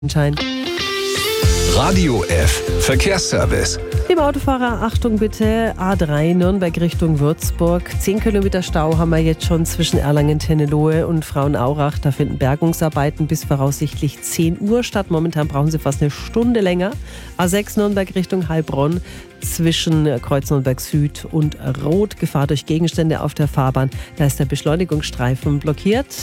Schein. Radio F. Verkehrsservice. Liebe Autofahrer, Achtung bitte, A3 Nürnberg Richtung Würzburg. 10 Kilometer Stau haben wir jetzt schon zwischen Erlangen-Tennelohe und Frauenaurach. Da finden Bergungsarbeiten bis voraussichtlich 10 Uhr statt. Momentan brauchen sie fast eine Stunde länger. A6 Nürnberg Richtung Heilbronn zwischen Kreuz Nürnberg Süd und Rot. Gefahr durch Gegenstände auf der Fahrbahn. Da ist der Beschleunigungsstreifen blockiert.